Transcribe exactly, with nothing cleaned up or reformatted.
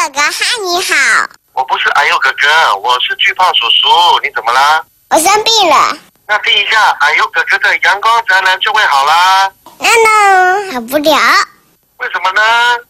哥哈，你好。 我不是哎呦哥哥，我是巨胖叔叔，你怎么啦？ 我生病了。 那听一下哎呦哥哥的阳光宅男就会好啦。 那呢，好不了。 为什么呢？